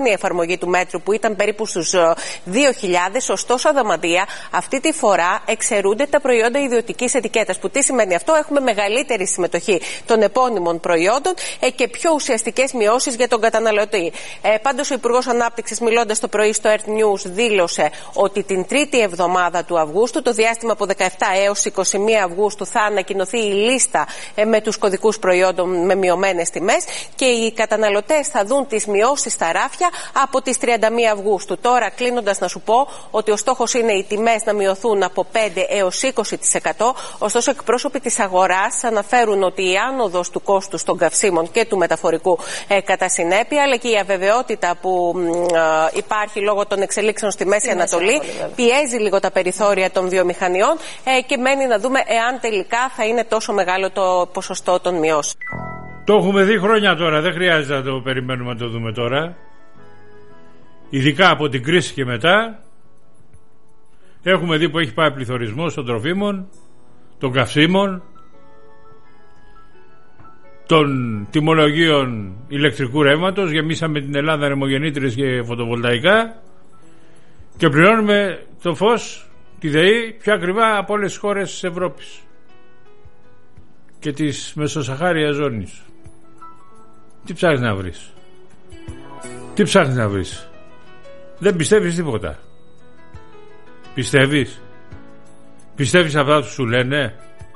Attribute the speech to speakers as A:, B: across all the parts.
A: η εφαρμογή του μέτρου που ήταν περίπου στους 2.000, ωστόσο αδαμαντία αυτή τη φορά εξαιρούνται τα προϊόντα ιδιωτικής ετικέτας. Που τι σημαίνει αυτό? Έχουμε μεγαλύτερη συμμετοχή των επώνυμων προϊόντων και πιο ουσιαστικές μειώσεις για τον καταναλωτή. Πάντως ο Υπουργός Ανάπτυξης, μιλώντας το πρωί στο Earth News, δήλωσε ότι την τρίτη εβδομάδα του Αυγούστου, το διάστημα από 17 έως 21 Αυγούστου, θα ανακοινωθεί η λίστα με τους κωδικούς προϊόντων με μειωμένες τιμές και οι καταναλωτές θα δουν τις μειώσεις στα ράφια από τις 31 Αυγούστου. Τώρα, κλείνοντας, να σου πω ότι ο στόχος είναι οι τιμές να μειωθούν από 5 έως 20%. Ωστόσο, εκπρόσωποι της αγοράς αναφέρουν ότι η άνοδος του κόστους των καυσίμων και του μεταφορικού κατά συνέπεια, αλλά και η αβεβαιότητα που υπάρχει λόγω των εξελίξεων στη Μέση Ανατολή, πιέζει λίγο τα περιθώρια των βιομηχανιών και μένει να δούμε εάν τελικά θα είναι τόσο μεγάλο το ποσοστό των μειώσεων.
B: Το έχουμε δει χρόνια τώρα, δεν χρειάζεται να το περιμένουμε να το δούμε τώρα. Ειδικά από την κρίση και μετά έχουμε δει που έχει πάει πληθωρισμός των τροφίμων, των καυσίμων, των τιμολογίων ηλεκτρικού ρεύματος. Γεμίσαμε την Ελλάδα ρεμογεννήτριες και φωτοβολταϊκά και πληρώνουμε το φως, τη ΔΕΗ, πιο ακριβά από όλες τις χώρες της Ευρώπης και της Μεσοσαχάριας ζώνης. Τι ψάχνεις να βρεις? Τι ψάχνεις να βρεις? Δεν πιστεύεις τίποτα. Πιστεύεις? Πιστεύεις αυτά που σου λένε?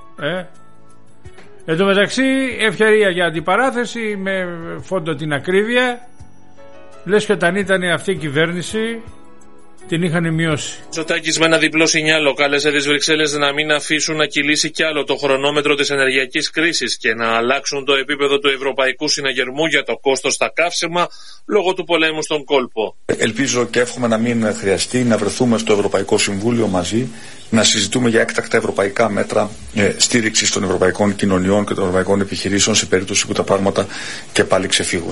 B: Εν τω μεταξύ, ευκαιρία για αντιπαράθεση με φόντο την ακρίβεια. Λες και όταν ήταν αυτή η κυβέρνηση την είχαν μειώσει.
C: Μητσοτάκης με ένα διπλό σινιάλο κάλεσε τις Βρυξέλλες να μην αφήσουν να κυλήσει κι άλλο το χρονόμετρο της ενεργειακής κρίσης και να αλλάξουν το επίπεδο του ευρωπαϊκού συναγερμού για το κόστος στα καύσιμα λόγω του πολέμου στον κόλπο.
D: Ελπίζω και εύχομαι να μην χρειαστεί να βρεθούμε στο Ευρωπαϊκό Συμβούλιο μαζί, να συζητούμε για έκτακτα ευρωπαϊκά μέτρα στήριξης των ευρωπαϊκών κοινωνιών και των ευρωπαϊκών επιχειρήσεων σε περίπτωση που τα πράγματα και πάλι ξεφύγουν.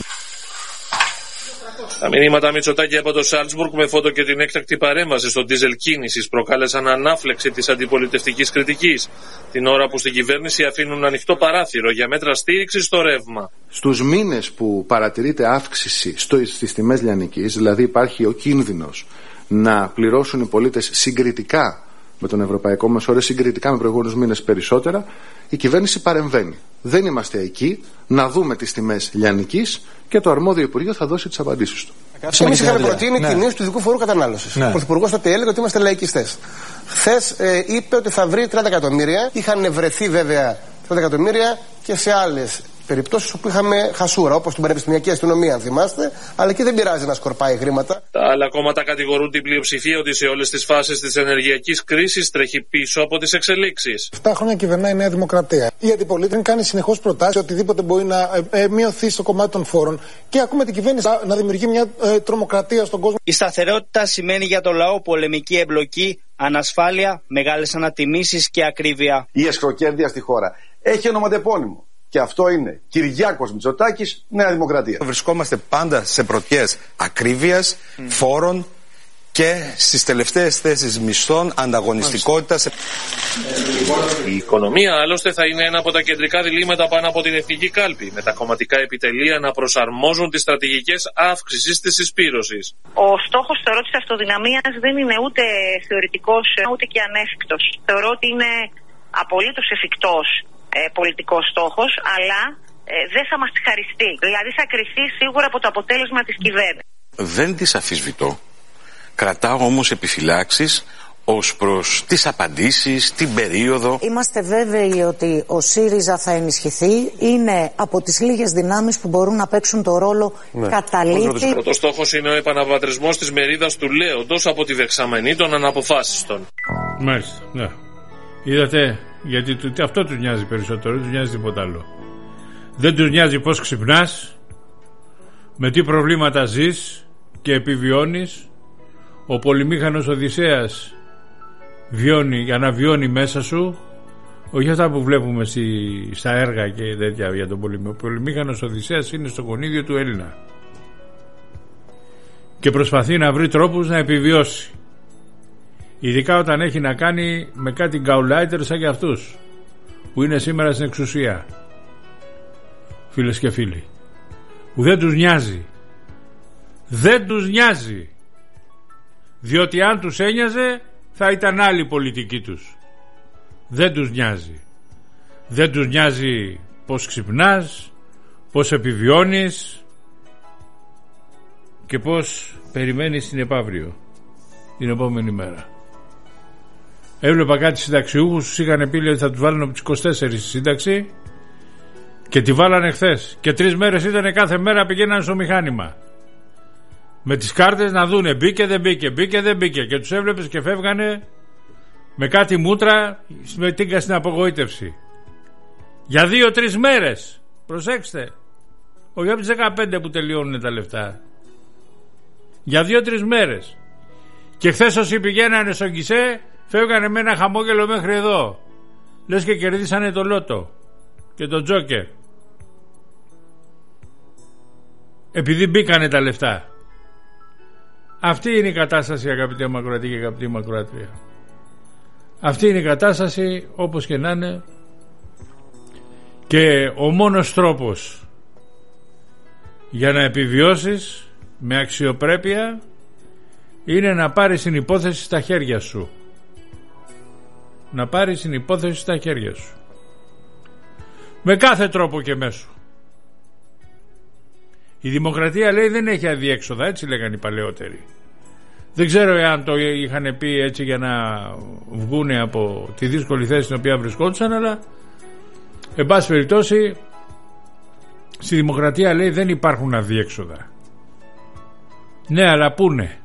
C: Τα μηνύματα Μητσοτάκη από το Σάλτσμπουργκ με φώτο και την έκτακτη παρέμβαση στο ντίζελ κίνησης προκάλεσαν ανάφλεξη της αντιπολιτευτικής κριτικής, την ώρα που στην κυβέρνηση αφήνουν ανοιχτό παράθυρο για μέτρα στήριξης στο ρεύμα.
E: Στους μήνες που παρατηρείται αύξηση στις τιμές λιανικής, δηλαδή υπάρχει ο κίνδυνος να πληρώσουν οι πολίτες συγκριτικά με τον ευρωπαϊκό μεσόωρο, συγκριτικά με προηγούμενους μήνες περισσότερα, η κυβέρνηση παρεμβαίνει. Δεν είμαστε εκεί να δούμε τις τιμές λιανικής και το αρμόδιο Υπουργείο θα δώσει τις απαντήσεις του.
F: Εμείς είχαμε προτείνει τη μείωση του ειδικού φόρου κατανάλωσης. Ο Πρωθυπουργός τότε έλεγε ότι είμαστε λαϊκιστές. Χθες είπε ότι θα βρει 30 εκατομμύρια. Είχαν βρεθεί βέβαια 30 εκατομμύρια και σε άλλες περιπτώσεις όπου είχαμε χασούρα, όπως την Πανεπιστημιακή Αστυνομία, αν θυμάστε, αλλά εκεί δεν πειράζει να σκορπάει χρήματα.
C: Τα άλλα κόμματα κατηγορούν την πλειοψηφία ότι σε όλες τις φάσεις της ενεργειακής κρίσης τρέχει πίσω από τις εξελίξεις.
G: 7 χρόνια κυβερνάει η Νέα Δημοκρατία. Η αντιπολίτευση κάνει συνεχώς προτάσεις οτιδήποτε μπορεί να μειωθεί στο κομμάτι των φόρων και ακούμε την κυβέρνηση να δημιουργεί μια τρομοκρατία στον κόσμο.
H: Η σταθερότητα σημαίνει για το λαό πολεμική εμπλοκή, ανασφάλεια, μεγάλες ανατιμήσεις και ακρίβεια.
I: Η εσχροκέρδεια στη χώρα έχει ονοματεπώνυμο. Και αυτό είναι Κυριάκος Μητσοτάκης, Νέα Δημοκρατία.
J: Βρισκόμαστε πάντα σε πρωτιές ακρίβειας, φόρων και στις τελευταίες θέσεις μισθών, ανταγωνιστικότητας.
C: Η οικονομία άλλωστε θα είναι ένα από τα κεντρικά διλήμματα πάνω από την εθνική κάλπη, με τα κομματικά επιτελεία να προσαρμόζουν τις στρατηγικές αύξησης της συσπήρωσης.
K: Ο στόχος, θεωρώ, της αυτοδυναμίας δεν είναι ούτε θεωρητικός ούτε και ανέφικτος. Θεωρώ ότι είναι απολύτως εφικτός πολιτικός στόχος, αλλά δεν θα μας χαριστεί. Δηλαδή θα κριθεί σίγουρα από το αποτέλεσμα της κυβέρνησης.
J: Δεν τις αμφισβητώ. Κρατάω όμως επιφυλάξεις ως προς τις απαντήσεις, την περίοδο.
L: Είμαστε βέβαιοι ότι ο ΣΥΡΙΖΑ θα ενισχυθεί. Είναι από τις λίγες δυνάμεις που μπορούν να παίξουν το ρόλο καταλήτη.
C: Ο πρώτος στόχος είναι ο επαναβατρισμός της μερίδας του λέοντος από τη δεξαμενή των αναποφάσιστων.
B: Μάλιστα, ναι. Είδατε, γιατί αυτό τους νοιάζει περισσότερο, δεν τους νοιάζει τίποτα άλλο. Δεν τους νοιάζει πώς ξυπνάς, με τι προβλήματα ζεις και επιβιώνεις. Ο πολυμήχανος Οδυσσέας αναβιώνει μέσα σου, όχι αυτά που βλέπουμε στα έργα και τέτοια για τον πολυμήχανο. Ο πολυμήχανος Οδυσσέας είναι στο κονίδιο του Έλληνα και προσπαθεί να βρει τρόπους να επιβιώσει. Ειδικά όταν έχει να κάνει με κάτι γκαουλάιτερ σαν και αυτούς που είναι σήμερα στην εξουσία, φίλες και φίλοι, που δεν τους νοιάζει. Δεν τους νοιάζει. Διότι αν τους ένοιαζε θα ήταν άλλη η πολιτική τους. Δεν τους νοιάζει. Δεν τους νοιάζει πως ξυπνάς, πως επιβιώνεις και πως περιμένεις την επαύριο, την επόμενη μέρα. Έβλεπα κάτι συνταξιούχους, τους είχαν πει ότι θα τους βάλουν από τις 24 στη σύνταξη και τη βάλανε χθες. Και 3 μέρες ήταν κάθε μέρα, πηγαίνανε στο μηχάνημα. Με τις κάρτες να δούνε μπήκε δεν μπήκε, μπήκε δεν μπήκε. Και τους έβλεπες και φεύγανε με κάτι μούτρα, με τίγκα στην απογοήτευση. Για 2-3 μέρες. Προσέξτε. Όχι από τις 15 που τελειώνουν τα λεφτά. Για 2-3 μέρες. Και χθες όσοι πηγαίνανε στον γκισέ, φεύγανε με ένα χαμόγελο μέχρι εδώ. Λες και κερδίσανε το λότο και το τζόκερ. Επειδή μπήκανε τα λεφτά. Αυτή είναι η κατάσταση, αγαπητέ Μακροατή και αγαπητή Μακροατρία. Αυτή είναι η κατάσταση, όπως και να είναι. Και ο μόνος τρόπος για να επιβιώσεις με αξιοπρέπεια είναι να πάρεις την υπόθεση στα χέρια σου. Να πάρεις την υπόθεση στα χέρια σου. Με κάθε τρόπο και μέσο. Η δημοκρατία, λέει, δεν έχει αδιέξοδα, έτσι λέγανε οι παλαιότεροι. Δεν ξέρω εάν το είχαν πει έτσι για να βγούνε από τη δύσκολη θέση στην οποία βρισκόντουσαν, αλλά εν πάση περιπτώσει στη δημοκρατία, λέει, δεν υπάρχουν αδιέξοδα. Ναι, αλλά πούνε.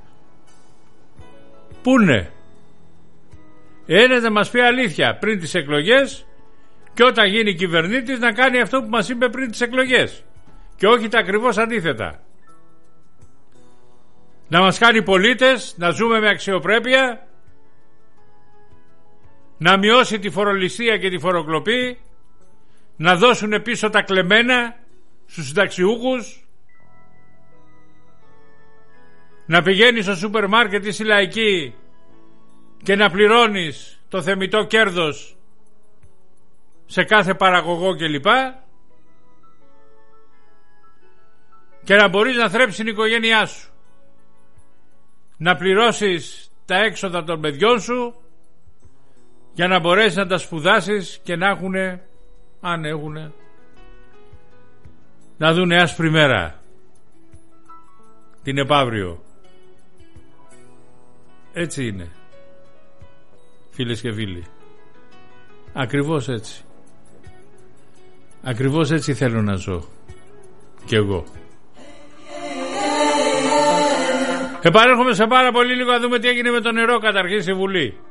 B: Πούνε. Ένας να μας πει αλήθεια πριν τις εκλογές και όταν γίνει κυβερνήτης να κάνει αυτό που μας είπε πριν τις εκλογές και όχι τα ακριβώς αντίθετα. Να μας κάνει πολίτες, να ζούμε με αξιοπρέπεια, να μειώσει τη φορολιστία και τη φοροκλοπή, να δώσουν πίσω τα κλεμμένα στους συνταξιούχους, να πηγαίνεις στο σούπερ μάρκετ ή στη Λαϊκή και να πληρώνεις το θεμιτό κέρδος σε κάθε παραγωγό κλπ. Και να μπορείς να θρέψεις την οικογένειά σου, να πληρώσεις τα έξοδα των παιδιών σου για να μπορέσεις να τα σπουδάσεις και να έχουνε, αν έχουνε, να δούνε άσπρη μέρα την επαύριο. Έτσι είναι, φίλες και φίλοι. Ακριβώς έτσι. Ακριβώς έτσι θέλω να ζω κι εγώ. Επανέρχομαι σε πάρα πολύ λίγο να δούμε τι έγινε με το νερό καταρχήν στη Βουλή.